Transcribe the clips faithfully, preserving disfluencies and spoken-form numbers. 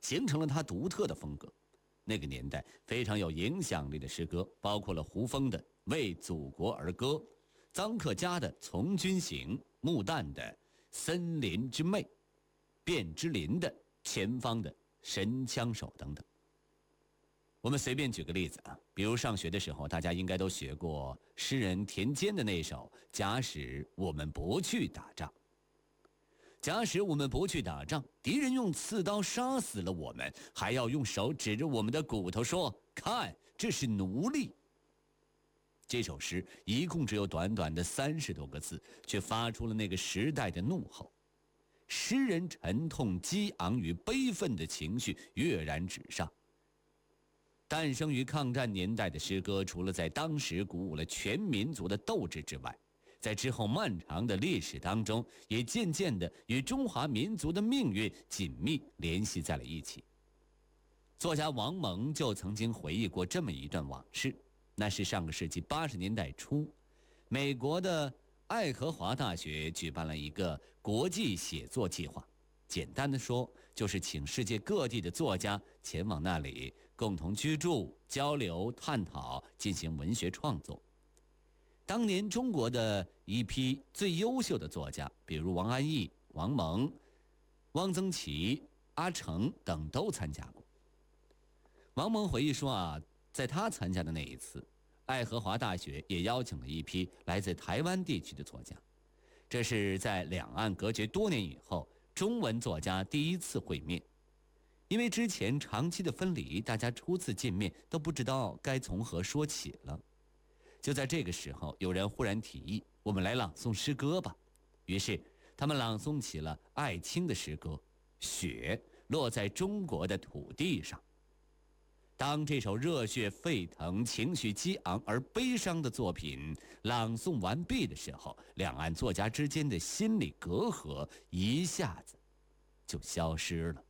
形成了他独特的风格。那个年代非常有影响力的诗歌，包括了胡风的《为祖国而歌》，臧克家的《从军行》，穆旦的《森林之魅》，卞之琳的《前方的神枪手》等等。我们随便举个例子啊，比如上学的时候，大家应该都学过诗人田间的那首《假使我们不去打仗》。假使我们不去打仗，敌人用刺刀杀死了我们，还要用手指着我们的骨头说：“看，这是奴隶。”这首诗一共只有短短的三十多个字，却发出了那个时代的怒吼。诗人沉痛、激昂与悲愤的情绪跃然纸上。诞生于抗战年代的诗歌，除了在当时鼓舞了全民族的斗志之外，在之后漫长的历史当中，也渐渐地与中华民族的命运紧密联系在了一起。作家王蒙就曾经回忆过这么一段往事，那是上个世纪八十年代初，美国的爱荷华大学举办了一个国际写作计划，简单的说，就是请世界各地的作家前往那里共同居住、交流、探讨，进行文学创作。当年中国的一批最优秀的作家，比如王安忆、王蒙、汪曾祺、阿城等都参加过。王蒙回忆说啊，在他参加的那一次，爱荷华大学也邀请了一批来自台湾地区的作家，这是在两岸隔绝多年以后，中文作家第一次会面。因为之前长期的分离，大家初次见面都不知道该从何说起了。就在这个时候，有人忽然提议，我们来朗诵诗歌吧。于是他们朗诵起了艾青的诗歌《雪落在中国的土地上》。当这首热血沸腾、情绪激昂而悲伤的作品朗诵完毕的时候，两岸作家之间的心理隔阂一下子就消失了。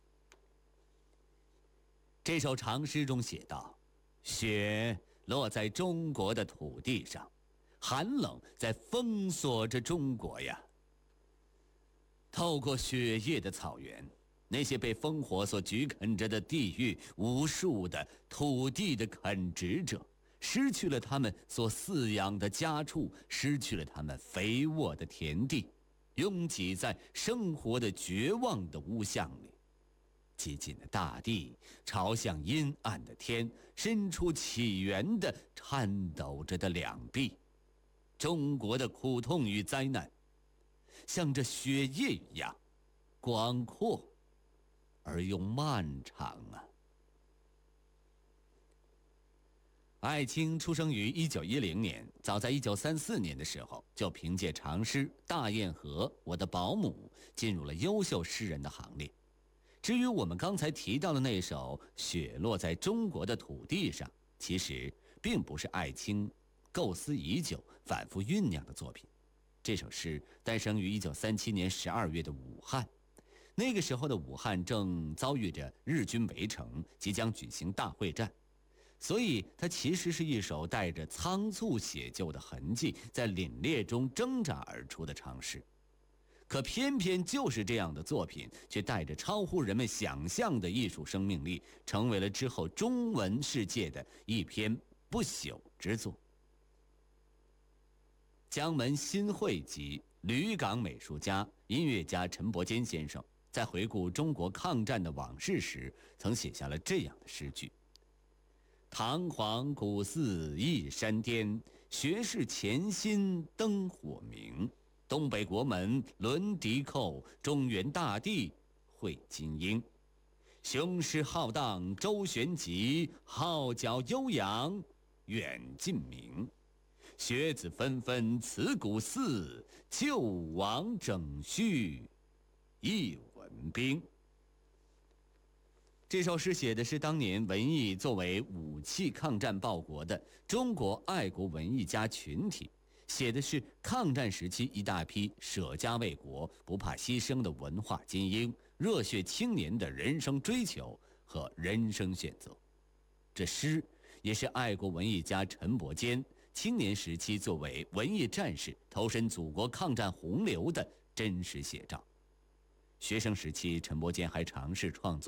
这首长诗中写道：雪落在中国的土地上，寒冷在封锁着中国呀。透过雪夜的草原，那些被烽火所焗啃着的地域，无数的土地的垦殖者，失去了他们所饲养的家畜，失去了他们肥沃的田地，拥挤在生活的绝望的屋巷里。寂静的大地朝向阴暗的天，伸出起源的颤抖着的两臂。中国的苦痛与灾难像这雪夜一样广阔而又漫长啊。艾青出生于一九一零年，早在一九三四年的时候，就凭借长诗《大堰河》《我的保姆》进入了优秀诗人的行列。至于我们刚才提到的那首《雪落在中国的土地上》，其实并不是艾青构思已久、反复酝酿的作品。这首诗诞生于一九三七年十二月的武汉，那个时候的武汉正遭遇着日军围城，即将举行大会战，所以它其实是一首带着仓促写就的痕迹，在凛冽中挣扎而出的长诗。可偏偏就是这样的作品，却带着超乎人们想象的艺术生命力，成为了之后中文世界的一篇不朽之作。江门新会集吕港美术家、音乐家陈伯坚先生在回顾中国抗战的往事时，曾写下了这样的诗句：堂皇古寺一山巅，学士潜心灯火明。东北国门轮敌寇，中原大地会精英。雄师浩荡周旋急，号角悠扬远近鸣。学子纷纷辞古寺，救亡整绪一文兵。这首诗写的是当年文艺作为武器抗战报国的中国爱国文艺家群体，写的是抗战时期一大批舍家为国、不怕牺牲的文化精英、热血青年的人生追求和人生选择。这诗也是爱国文艺家陈伯坚青年时期作为文艺战士投身祖国抗战洪流的真实写照。学生时期，陈伯坚还尝试创作